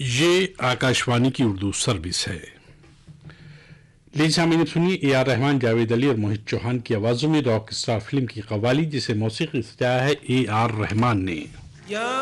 ये आकाशवाणी की उर्दू सर्विस है। लीजिए सुनिए A.R. रहमान, जावेद अली और मोहित चौहान की आवाजों में रॉक स्टार फिल्म की कव्वाली, जिसे मौसीकी सजाया है A.R. रहमान ने।